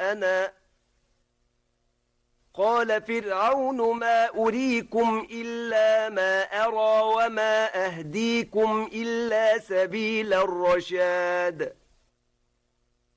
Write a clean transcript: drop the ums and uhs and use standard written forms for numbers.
لنا. قال فرعون ما أريكم إلا ما أرى وما أهديكم إلا سبيل الرشاد.